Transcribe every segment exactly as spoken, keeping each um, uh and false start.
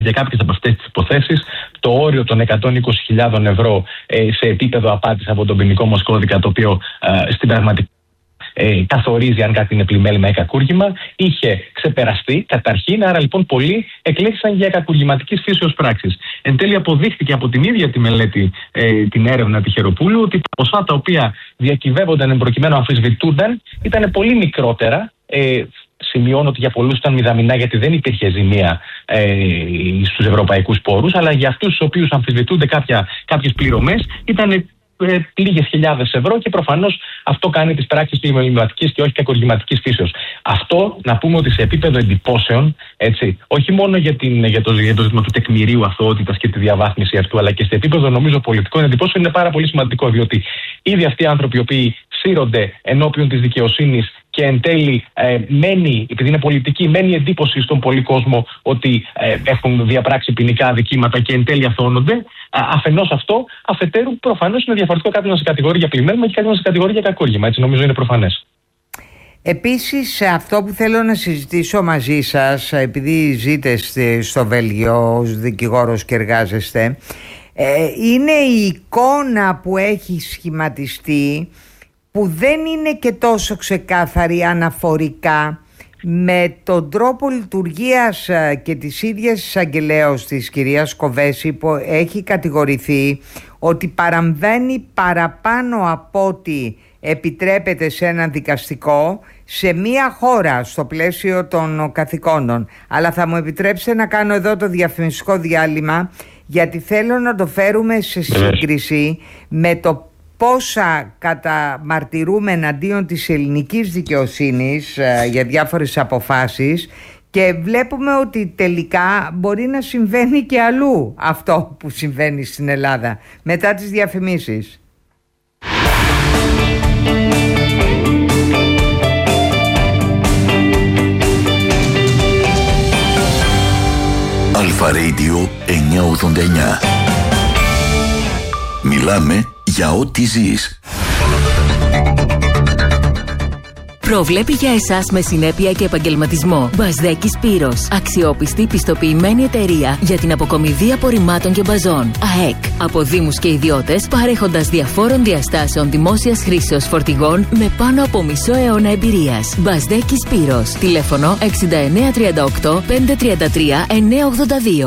Για κάποιες από αυτές τις υποθέσεις, το όριο των εκατόν είκοσι χιλιάδες ευρώ ε, σε επίπεδο απάτης από τον ποινικό μας κώδικα, το οποίο ε, στην πραγματικότητα ε, καθορίζει αν κάτι είναι πλημέλημα ή κακούργημα, είχε ξεπεραστεί καταρχήν. Άρα λοιπόν πολλοί εκλέξαν για κακουργηματικής φύσεως πράξης. Εν τέλει, αποδείχθηκε από την ίδια τη μελέτη, ε, την έρευνα Τυχεροπούλου, ότι τα ποσά τα οποία διακυβεύονταν προκειμένου αμφισβητούνταν ήταν πολύ μικρότερα. Ε, Σημειώνω ότι για πολλούς ήταν μηδαμινά, γιατί δεν υπήρχε ζημία ε, στους ευρωπαϊκούς πόρους, αλλά για αυτούς τους οποίους αμφισβητούνται κάποιες πληρωμές ήταν ε, λίγες χιλιάδες ευρώ, και προφανώς αυτό κάνει τις πράξεις πλημεληματικής και όχι κακουργηματικής φύσεως. Αυτό να πούμε ότι σε επίπεδο εντυπώσεων, έτσι, όχι μόνο για, την, για, το, για το ζήτημα του τεκμηρίου αθωότητας και τη διαβάθμιση αυτού, αλλά και σε επίπεδο νομίζω πολιτικών εντυπώσεων είναι πάρα πολύ σημαντικό, διότι ήδη αυτοί οι άνθρωποι οι οποίοι σύρονται ενώπιον της δικαιοσύνης και εν τέλει ε, μένει, επειδή είναι πολιτική, μένει εντύπωση στον πολύ κόσμο ότι ε, έχουν διαπράξει ποινικά αδικήματα και εν τέλει αθώνονται. Αφενός αυτό, αφετέρου προφανώς είναι διαφορετικό κάποιος να σε κατηγορεί για πλημέλημα και κάποιος να σε κατηγορεί για κακούργημα. Έτσι νομίζω είναι προφανές. Επίσης, αυτό που θέλω να συζητήσω μαζί σας, επειδή ζείτε στο Βέλγιο ως δικηγόρος και εργάζεστε, ε, είναι η εικόνα που έχει σχηματιστεί, που δεν είναι και τόσο ξεκάθαρη αναφορικά με τον τρόπο λειτουργίας και της ίδιας εισαγγελέως της κυρίας Κοβέση, που έχει κατηγορηθεί ότι παραμβαίνει παραπάνω από ό,τι επιτρέπεται σε ένα δικαστικό σε μία χώρα στο πλαίσιο των καθηκόντων. Αλλά θα μου επιτρέψετε να κάνω εδώ το διαφημιστικό διάλειμμα, γιατί θέλω να το φέρουμε σε σύγκριση με το πόσα καταμαρτυρούμε εναντίον της ελληνικής δικαιοσύνης ε, για διάφορες αποφάσεις, και βλέπουμε ότι τελικά μπορεί να συμβαίνει και αλλού αυτό που συμβαίνει στην Ελλάδα. Μετά τις διαφημίσεις. Αλφα Radio εννιακόσια ογδόντα εννιά. Μιλάμε για ό,τι ζεις. Προβλέπει για εσάς με συνέπεια και επαγγελματισμό. Μπασδέκη Σπύρος. Αξιόπιστη, πιστοποιημένη εταιρεία για την αποκομιδή απορριμμάτων και μπαζών. ΑΕΚ. Από δήμους και ιδιώτες, παρέχοντας διαφόρων διαστάσεων δημόσιας χρήσεως φορτηγών με πάνω από μισό αιώνα εμπειρίας. Μπασδέκη Σπύρος. Τηλέφωνο εξήντα εννέα τριάντα οκτώ πεντακόσια τριάντα τρία εννιακόσια ογδόντα δύο.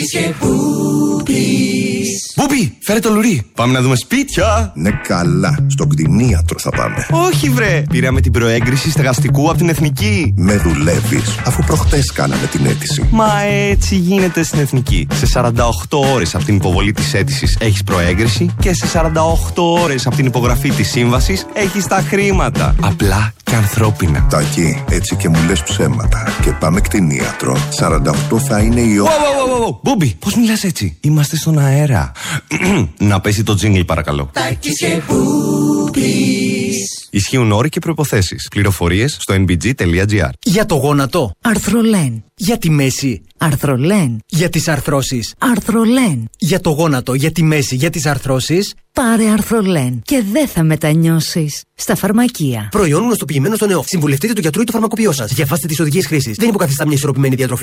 Μπούμπι, φέρε το λουρί. Πάμε να δούμε σπίτια. Ναι, καλά. Στον κτηνίατρο θα πάμε. Όχι, βρε. Πήραμε την προέγκριση στεγαστικού από την Εθνική. Με δουλεύεις, αφού προχτές κάναμε την αίτηση. Μα έτσι γίνεται στην Εθνική. Σε σαράντα οκτώ ώρες από την υποβολή της αίτησης έχεις προέγκριση και σε σαράντα οκτώ ώρες από την υπογραφή της σύμβασης έχεις τα χρήματα. Απλά και ανθρώπινα. Τάκη, έτσι και μου λες ψέματα. Και πάμε κτηνίατρο. σαράντα οκτώ θα είναι η ώρα. Μπούμπι, πώς μιλάς έτσι? Είμαστε στον αέρα. Να πέσει το τζίνγκλ, παρακαλώ. Τάκης και Μπούμπις. Ισχύουν όροι και προϋποθέσεις. Πληροφορίες στο εν μπι τζι τελεία τζι άρ. Για το γόνατο, Αρθρολέν. Για τη μέση, Αρθρολέν. Για τις αρθρώσεις, Αρθρολέν. Για το γόνατο, για τη μέση, για τις αρθρώσεις, πάρε Αρθρολέν και δεν θα μετανιώσεις. Στα φαρμακεία. Προϊόν γνωστοποιημένο στο ΕΟΦ. Συμβουλευτείτε του γιατρού ή του φαρμακοποιό σας. Διαβάστε τις οδηγίες χρήσης. Δεν υποκαθιστά μια ισορροπημένη διατροφή.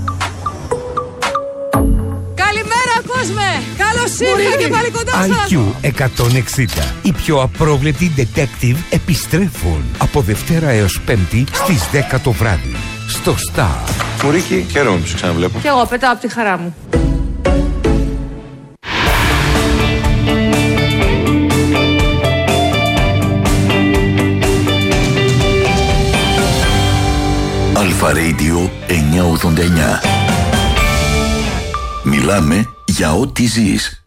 Καλώς ήρθα και πάλι κοντά σας. άι κιου εκατόν εξήντα. Οι πιο απρόβλεπτοι detective επιστρέφουν από Δευτέρα έως Πέμπτη στις δέκα το βράδυ. Στο Star. Μουρίκη, χαίρομαι που σε ξαναβλέπω. Κι εγώ πετάω από τη χαρά μου. Αλφα Radio εννιακόσια ογδόντα εννιά. Μιλάμε για ό,τι ζεις.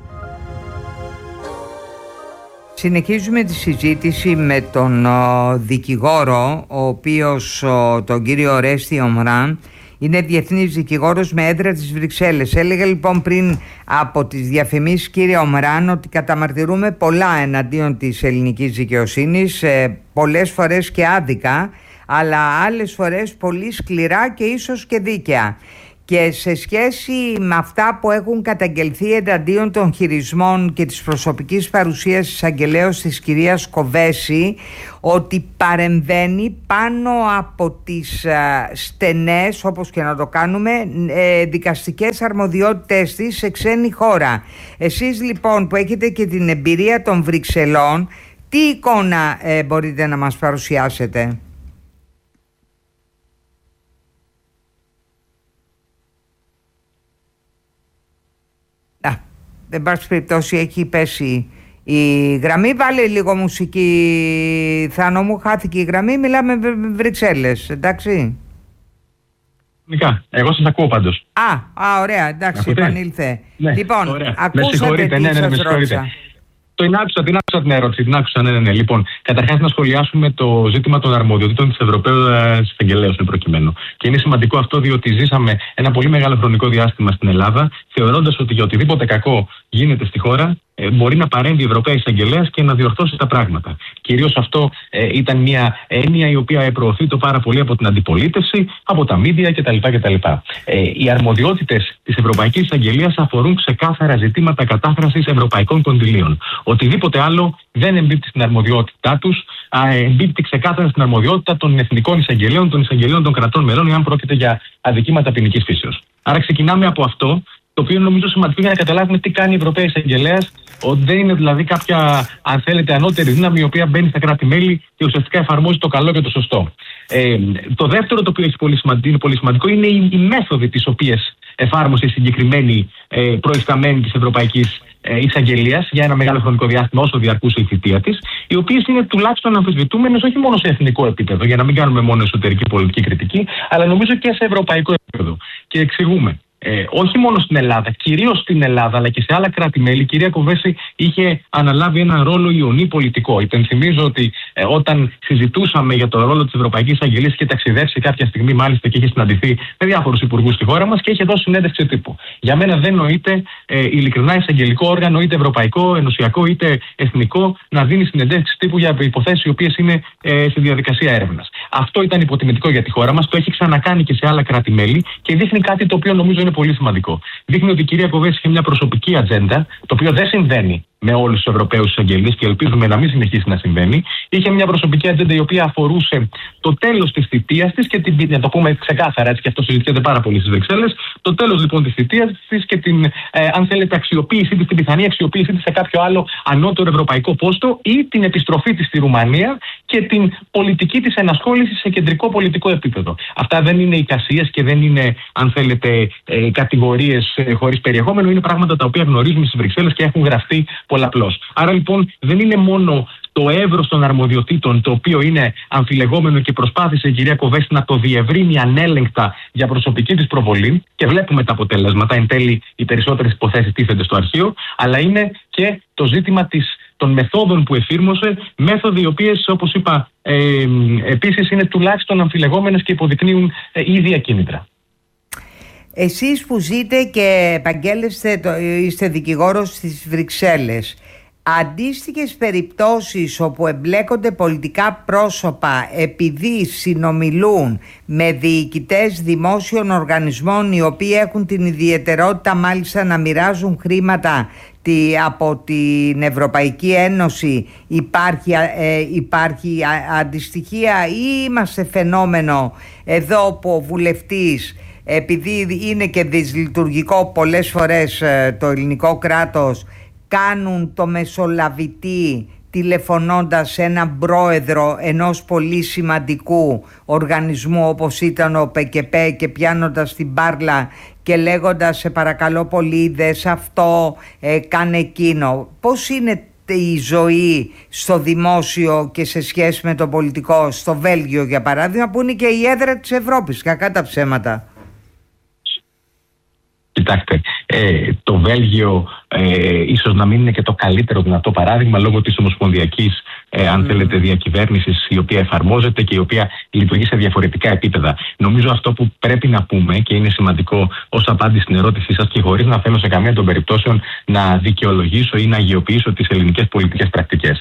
Συνεχίζουμε τη συζήτηση με τον ο, δικηγόρο, ο οποίος ο, τον κύριο Ορέστη Ομράν, είναι διεθνής δικηγόρος με έδρα της Βρυξέλλες. Έλεγε λοιπόν πριν από τις διαφημίσεις, κύριε Ομράν, ότι καταμαρτυρούμε πολλά εναντίον της ελληνικής δικαιοσύνης, ε, πολλές φορές και άδικα, αλλά άλλες φορές πολύ σκληρά και ίσως και δίκαια. Και σε σχέση με αυτά που έχουν καταγγελθεί εναντίον των χειρισμών και της προσωπικής παρουσίας της αγγελέως της κυρίας Κοβέση, ότι παρεμβαίνει πάνω από τις α, στενές, όπως και να το κάνουμε, ε, δικαστικές αρμοδιότητες της σε ξένη χώρα. Εσείς λοιπόν που έχετε και την εμπειρία των Βρυξελών, τι εικόνα ε, μπορείτε να μας παρουσιάσετε? Δεν πάση περιπτώσει έχει πέσει η γραμμή. Βάλε λίγο μουσική, Θάνο μου, χάθηκε η γραμμή, μιλάμε Βρυξέλλες, εντάξει. Εγώ σας ακούω πάντως. Α, α ωραία, εντάξει, επανήλθε. Ναι, λοιπόν, ωραία. ακούσατε τι ναι, ναι, σας ρώτησα. Το την άκουσα, την άκουσα την ερώτηση, την άκουσα, ναι, ναι, ναι. Λοιπόν, καταρχάς να σχολιάσουμε το ζήτημα των αρμοδιοτήτων της Ευρωπαίου Εισαγγελέως εν προκειμένου. Και είναι σημαντικό αυτό διότι ζήσαμε ένα πολύ μεγάλο χρονικό διάστημα στην Ελλάδα, θεωρώντας ότι για οτιδήποτε κακό γίνεται στη χώρα, ε, μπορεί να παρέμβει η Ευρωπαία Εισαγγελέας και να διορθώσει τα πράγματα. Κυρίως αυτό ε, ήταν μια έννοια η οποία προωθεί το πάρα πολύ από την αντιπολίτευση, από τα μίντια κτλ. κτλ. Ε, οι αρμοδιότητες της Ευρωπαϊκής Εισαγγελίας αφορούν ξεκάθαρα ζητήματα κατάφρασης ευρωπαϊκών κονδυλίων. Οτιδήποτε άλλο δεν εμπίπτει στην αρμοδιότητά τους, εμπίπτει ξεκάθαρα στην αρμοδιότητα των εθνικών εισαγγελέων, των εισαγγελέων των κρατών μελών, εάν πρόκειται για αδικήματα ποινικής φύσεως. Άρα ξεκινάμε από αυτό, το οποίο είναι νομίζω σημαντικό για να καταλάβουμε τι κάνει η Ευρωπαία Εισαγγελέας, ότι δεν είναι δηλαδή κάποια, αν θέλετε, ανώτερη δύναμη η οποία μπαίνει στα κράτη-μέλη και ουσιαστικά εφαρμόζει το καλό και το σωστό. Ε, το δεύτερο το οποίο έχει πολύ σημαντικό, είναι πολύ σημαντικό είναι οι, οι μέθοδοι τις οποίες εφάρμοσε η συγκεκριμένη ε, προϊσταμένη της Ευρωπαϊκής ε, Εισαγγελίας για ένα μεγάλο χρονικό διάστημα όσο διαρκούσε η θητεία της, οι οποίες είναι τουλάχιστον αμφισβητούμενες όχι μόνο σε εθνικό επίπεδο, για να μην κάνουμε μόνο εσωτερική πολιτική κριτική, αλλά νομίζω και σε ευρωπαϊκό επίπεδο. Και εξηγούμε. Ε, όχι μόνο στην Ελλάδα, κυρίως στην Ελλάδα, αλλά και σε άλλα κράτη-μέλη, η κυρία Κοβέση είχε αναλάβει έναν ρόλο ιονή πολιτικό. Υπενθυμίζω ότι ε, όταν συζητούσαμε για το ρόλο της Ευρωπαϊκής Εισαγγελίας, είχε ταξιδέψει κάποια στιγμή μάλιστα και είχε συναντηθεί με διάφορους υπουργούς στη χώρα μας και είχε δώσει συνέντευξη τύπου. Για μένα δεν νοείται ε, ειλικρινά εισαγγελικό όργανο, είτε ευρωπαϊκό, ενωσιακό, είτε εθνικό, να δίνει συνεντεύξεις τύπου για υποθέσεις οι οποίες είναι ε, στη διαδικασία έρευνας. Αυτό ήταν υποτιμητικό για τη χώρα μας, το έχει ξανακάνει και σε άλλα κράτη-μέλη και δείχνει κάτι το οποίο νομίζω είναι πολύ σημαντικό. Δείχνει ότι η κυρία Κοβέση είχε μια προσωπική ατζέντα, το οποίο δεν συμβαίνει με όλους τους Ευρωπαίους εισαγγελείς και ελπίζουμε να μην συνεχίσει να συμβαίνει. Είχε μια προσωπική ατζέντα η οποία αφορούσε το τέλος της θητείας της και την, να το πούμε ξεκάθαρα, έτσι και αυτό συζητιέται πάρα πολύ στις Βρυξέλλες, το τέλος λοιπόν της θητείας της και την, ε, αν θέλετε, αξιοποίησή της, την πιθανή αξιοποίησή της σε κάποιο άλλο ανώτερο ευρωπαϊκό πόστο ή την επιστροφή της στη Ρουμανία και την πολιτική της ενασχόληση σε κεντρικό πολιτικό επίπεδο. Αυτά δεν είναι εικασίες και δεν είναι, αν θέλετε, ε, κατηγορίες ε, χωρίς περιεχόμενο, είναι πράγματα τα οποία γνωρίζουμε στις Βρυξέλλες και έχουν γραφτεί πολλαπλώς. Άρα λοιπόν δεν είναι μόνο το εύρος των αρμοδιοτήτων το οποίο είναι αμφιλεγόμενο και προσπάθησε η κυρία Κοβέση να το διευρύνει ανέλεγκτα για προσωπική της προβολή και βλέπουμε τα αποτελέσματα, εν τέλει οι περισσότερες υποθέσεις τίθενται στο αρχείο, αλλά είναι και το ζήτημα της, των μεθόδων που εφήρμοσε, μέθοδοι οι οποίες, όπως είπα, ε, επίσης είναι τουλάχιστον αμφιλεγόμενες και υποδεικνύουν ε, ίδια κίνητρα. Εσείς που ζείτε και επαγγέλλεστε, είστε δικηγόρος στις Βρυξέλλες, αντίστοιχες περιπτώσεις όπου εμπλέκονται πολιτικά πρόσωπα επειδή συνομιλούν με διοικητές δημόσιων οργανισμών οι οποίοι έχουν την ιδιαιτερότητα μάλιστα να μοιράζουν χρήματα από την Ευρωπαϊκή Ένωση, υπάρχει, ε, υπάρχει αντιστοιχεία ή είμαστε φαινόμενο εδώ που ο βουλευτής, επειδή είναι και δυσλειτουργικό πολλές φορές το ελληνικό κράτος, κάνουν το μεσολαβητή τηλεφωνώντας σε έναν πρόεδρο ενός πολύ σημαντικού οργανισμού όπως ήταν ο ΠΚΠ και πιάνοντας την μπάρλα και λέγοντας σε παρακαλώ πολύ δες αυτό, ε, κάνε εκείνο. Πώς είναι η ζωή στο δημόσιο και σε σχέση με το πολιτικό στο Βέλγιο για παράδειγμα, που είναι και η έδρα της Ευρώπης, κακά τα ψέματα? Κοιτάξτε, ε, το Βέλγιο ε, ίσως να μην είναι και το καλύτερο δυνατό παράδειγμα λόγω της ομοσπονδιακής ε, αν mm. θέλετε διακυβέρνησης η οποία εφαρμόζεται και η οποία λειτουργεί σε διαφορετικά επίπεδα. Νομίζω αυτό που πρέπει να πούμε και είναι σημαντικό ως απάντηση στην ερώτησή σας και χωρίς να θέλω σε καμία των περιπτώσεων να δικαιολογήσω ή να αγιοποιήσω τις ελληνικές πολιτικές πρακτικές.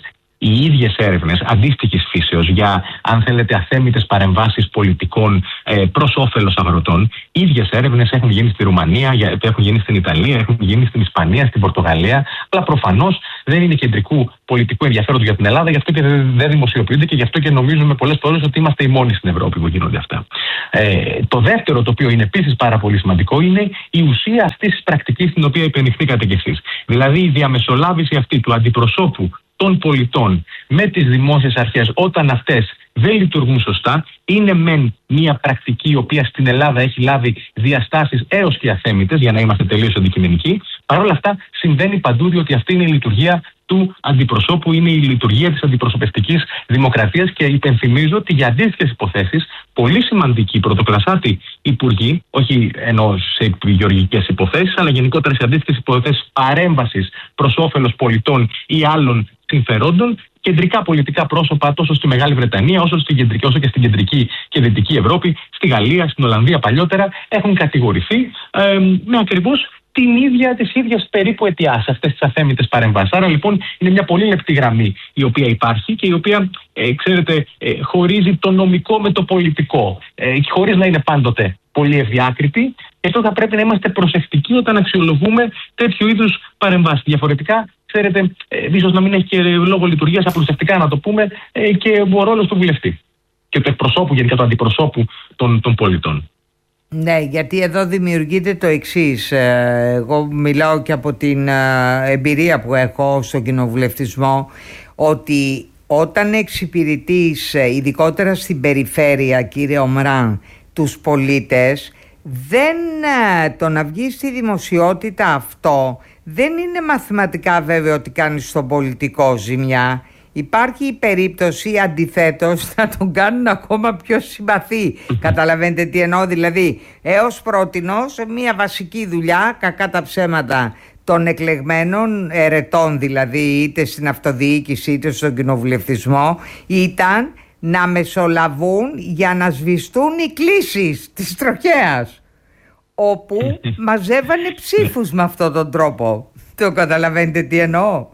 οι ίδιες έρευνες αντίστοιχης φύσεως για, αν θέλετε, αθέμητες παρεμβάσεις πολιτικών ε, προς όφελος αγροτών, οι ίδιες έρευνες έχουν γίνει στη Ρουμανία, έχουν γίνει στην Ιταλία, έχουν γίνει στην Ισπανία, στην Πορτογαλία, αλλά προφανώς δεν είναι κεντρικού πολιτικού ενδιαφέροντος για την Ελλάδα, γι' αυτό και δεν δημοσιοποιούνται και γι' αυτό και νομίζουμε πολλές φορές ότι είμαστε οι μόνοι στην Ευρώπη που γίνονται αυτά. Ε, το δεύτερο, το οποίο είναι επίσης πάρα πολύ σημαντικό, είναι η ουσία αυτής της πρακτικής στην οποία υπενηχθήκατε κι εσείς. Δηλαδή η διαμεσολάβηση αυτή του αντιπροσώπου των πολιτών με τις δημόσιες αρχές όταν αυτές δεν λειτουργούν σωστά, είναι μεν μια πρακτική η οποία στην Ελλάδα έχει λάβει διαστάσεις έως και αθέμητες, για να είμαστε τελείως αντικειμενικοί. Παρ' όλα αυτά συμβαίνει παντού, διότι αυτή είναι η λειτουργία του αντιπροσώπου, είναι η λειτουργία της αντιπροσωπευτικής δημοκρατίας και υπενθυμίζω ότι για αντίστοιχες υποθέσεις πολύ σημαντικοί πρωτοκλασσάτοι υπουργοί, όχι εννοώ σε γεωργικές υποθέσεις, αλλά γενικότερα σε αντίστοιχες υποθέσεις παρέμβασης προς όφελος πολιτών ή άλλων συμφερόντων, κεντρικά πολιτικά πρόσωπα τόσο στη Μεγάλη Βρετανία όσο, στην κεντρική, όσο και στην κεντρική και δυτική Ευρώπη, στη Γαλλία, στην Ολλανδία παλιότερα, έχουν κατηγορηθεί ε, με ακριβώς την ίδια, τις ίδιες περίπου αιτιάσεις, αυτές τις αθέμητες παρεμβάσεις. Άρα λοιπόν είναι μια πολύ λεπτή γραμμή η οποία υπάρχει και η οποία, ε, ξέρετε, ε, χωρίζει το νομικό με το πολιτικό, ε, χωρίς να είναι πάντοτε πολύ ευδιάκριτη. Και αυτό θα πρέπει να είμαστε προσεκτικοί όταν αξιολογούμε τέτοιου είδους παρεμβάσεις. Διαφορετικά, ξέρετε, ε, ίσως να μην έχει και λόγο λειτουργίας, απλουστευτικά να το πούμε, ε, και ο ρόλος του βουλευτή και του εκπροσώπου, γενικά του αντιπροσώπου των, των πολιτών. Ναι, γιατί εδώ δημιουργείται το εξής. Εγώ μιλάω και από την εμπειρία που έχω στον κοινοβουλευτισμό, ότι όταν εξυπηρετείς, ειδικότερα στην περιφέρεια, κύριε Ομράν, τους πολίτες, δεν, το να βγει στη δημοσιότητα αυτό δεν είναι μαθηματικά βέβαιο ότι κάνεις στον πολιτικό ζημιά. Υπάρχει η περίπτωση αντιθέτως να τον κάνουν ακόμα πιο συμπαθή. Καταλαβαίνετε τι εννοώ? Δηλαδή έως πρότινος μια βασική δουλειά, κακά τα ψέματα, των εκλεγμένων ερετών, δηλαδή είτε στην αυτοδιοίκηση είτε στον κοινοβουλευτισμό, ήταν να μεσολαβούν για να σβηστούν οι κλήσεις της τροχέας, όπου μαζεύανε ψήφους με αυτόν τον τρόπο. Το καταλαβαίνετε τι εννοώ?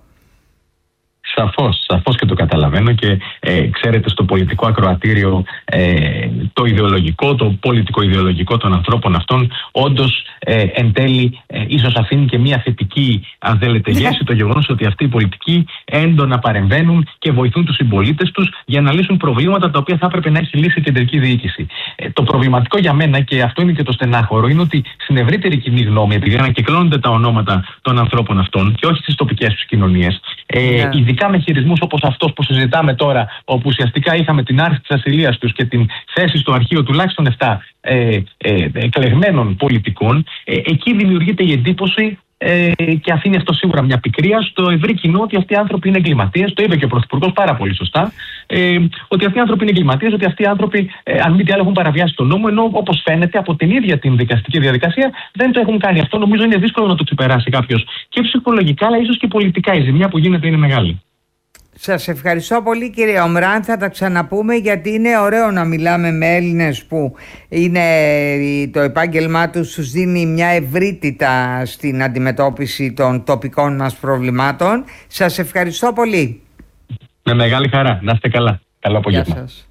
Σαφώς, σαφώς και το καταλαβαίνω και ε, ξέρετε, στο πολιτικό ακροατήριο ε, το ιδεολογικό, το πολιτικό ιδεολογικό των ανθρώπων αυτών όντως ε, εν τέλει ε, ίσως αφήνει και μια θετική, αν θέλετε, γεύση, το γεγονός ότι αυτοί οι πολιτικοί έντονα παρεμβαίνουν και βοηθούν τους συμπολίτες τους για να λύσουν προβλήματα τα οποία θα έπρεπε να έχει λύσει η κεντρική διοίκηση. Ε, το προβληματικό για μένα, και αυτό είναι και το στενάχωρο, είναι ότι στην ευρύτερη κοινή γνώμη, επειδή ανακυκλώνονται τα ονόματα των ανθρώπων αυτών και όχι στις τοπικές τους κοινωνίες, ε, yeah. ειδικά με χειρισμούς όπως αυτός που συζητάμε τώρα, όπου ουσιαστικά είχαμε την άρση της ασυλίας τους και την θέση στο αρχείο τουλάχιστον επτά ε, ε, εκλεγμένων πολιτικών, ε, εκεί δημιουργείται η εντύπωση ε, και αφήνει αυτό σίγουρα μια πικρία στο ευρύ κοινό ότι αυτοί οι άνθρωποι είναι εγκληματίες. Το είπε και ο Πρωθυπουργός πάρα πολύ σωστά, ε, ότι αυτοί οι άνθρωποι είναι εγκληματίες, ότι αυτοί οι άνθρωποι, ε, αν μη τι άλλο, έχουν παραβιάσει τον νόμο, ενώ όπως φαίνεται από την ίδια την δικαστική διαδικασία δεν το έχουν κάνει. Αυτό νομίζω είναι δύσκολο να το ξεπεράσει κάποιος και ψυχολογικά, αλλά ίσως και πολιτικά. Η ζημιά που γίνεται είναι μεγάλη. Σας ευχαριστώ πολύ, κύριε Ομράν. Θα τα ξαναπούμε, γιατί είναι ωραίο να μιλάμε με Έλληνες που είναι, το επάγγελμά τους τους δίνει μια ευρύτητα στην αντιμετώπιση των τοπικών μας προβλημάτων. Σας ευχαριστώ πολύ. Με μεγάλη χαρά. Να είστε καλά. Καλό απόγευμα. Γεια σας.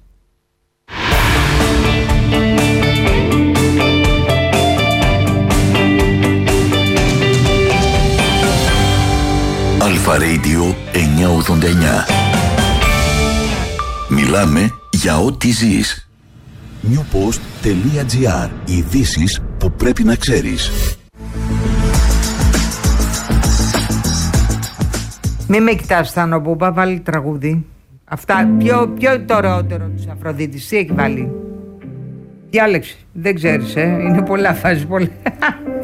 Αλφα Radio εννιακόσια ογδόντα εννιά. Μιλάμε για ό,τι ζεις. newpost.gr. Ειδήσεις που πρέπει να ξέρεις. Μη με κοιτάς, Θάνο Μπούμπα, βάλει τραγούδι. Αυτά, ποιο, ποιο είναι το ωραιότερο της Αφροδίτης, τι έχει βάλει? Διάλεξη, δεν ξέρεις, ε, είναι πολλά, φάζει πολλά.